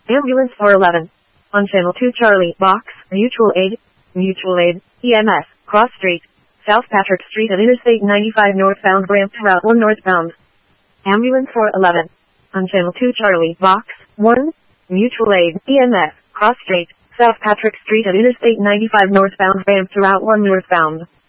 Ambulance 411. On Channel 2 Charlie, Box, Mutual Aid, EMS, Cross Street, South Patrick Street at Interstate 95 northbound ramp to Route 1 northbound. Ambulance 411. On Channel 2 Charlie, Box, 1, Mutual Aid, EMS, Cross Street, South Patrick Street at Interstate 95 northbound ramp to Route 1 northbound.